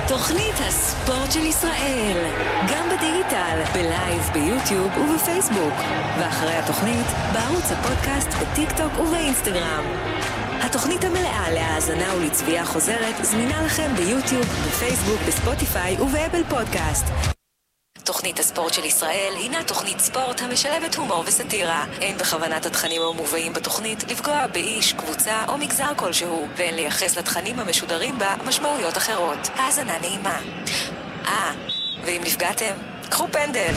תוכנית הספורט של ישראל, גם בדיגיטל, בלייב, ביוטיוב ובפייסבוק, ואחרי התוכנית בערוץ הפודקאסט, בטיק טוק ובאינסטגרם. התוכנית המלאה להאזנה ולצביעה חוזרת זמינה לכם ביוטיוב, בפייסבוק, בספוטיפיי ובאפל פודקאסט. תוכנית הספורט של ישראל הינה תוכנית ספורט המשלבת הומור וסטירה. אין בכוונת התכנים המובאים בתוכנית לפגוע באיש, קבוצה או מגזר כלשהו, ואין לייחס לתכנים המשודרים בה משמעויות אחרות. האזנה נעימה. ואם נפגעתם, קחו פנדל.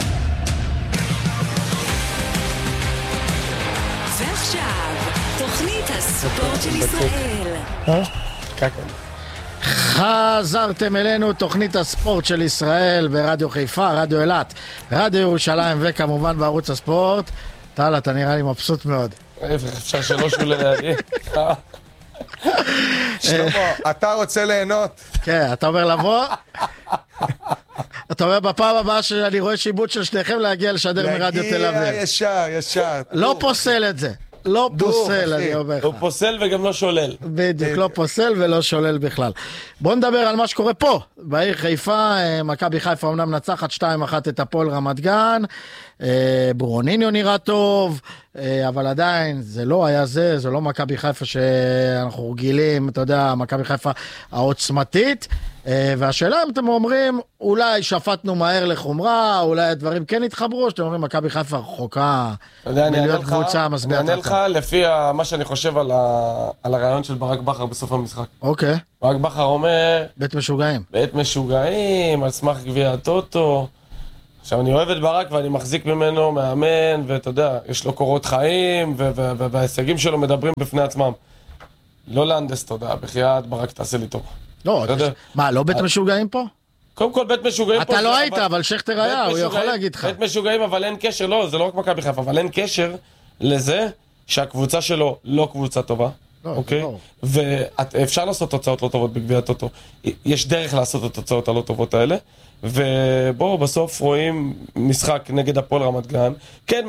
ועכשיו, תוכנית הספורט של ישראל. חזרתם אלינו, תוכנית הספורט של ישראל ברדיו חיפה, רדיו אילת, רדיו ירושלים וכמובן בערוץ הספורט. טל, אתה נראה לי מבסוט מאוד. אפשר שלוש ולעדי. שלמה, אתה רוצה ליהנות? כן, אתה אומר לבוא? אתה אומר בפעם הבאה שאני רואה שיבוט של שניכם להגיע לשדר מרדיו תל אביב. להגיע ישר. לא פוסל את זה. לא פוסל, אני אומר לך. הוא פוסל וגם לא שולל. בדיוק, לא פוסל ולא שולל בכלל. בוא נדבר על מה שקורה פה, בעיר חיפה. מכבי חיפה אומנם נצחת 2-1 את הפועל רמת גן, ברוניניו נראה טוב, אבל עדיין זה לא היה זה לא מכבי חיפה שאנחנו רגילים, אתה יודע, מכבי חיפה העוצמתית, והשאלה אם אתם אומרים, אולי שפטנו מהר לחומרה, אולי הדברים כן התחברו, שאתם אומרים, מכבי חיפה רחוקה מלהיות קבוצה משביעת אני אענה לך לפי מה שאני חושב על הרעיון של ברק בכר בסוף המשחק. אוקיי. ברק בכר אומר... בית משוגעים. בית משוגעים, על סמך גביע הטוטו. עכשיו, אני אוהב את ברק ואני מחזיק ממנו, מאמן, ואתה יודע, יש לו קורות חיים, וההישגים שלו מדברים בפני עצמם. לא להנדס, תודה, בחייאת ברק תעשה לי טוב. לא, מה, לא בית משוגעים פה? קודם כל, בית משוגעים פה... אתה לא היית, אבל שכתר היה, הוא יכול להגיד לך. בית משוגעים, אבל אין קשר, לא, זה לא רק מכבי חיפה, אבל אין קשר לזה שהקבוצה שלו לא קבוצה טובה. אוקיי? ואפשר לעשות תוצאות לא טובות בגביע הטוטו. יש דרך לעשות את התוצאות הלא טובות האלה. ובואו בסוף רואים משחק נגד הפועל רמת גן. כן,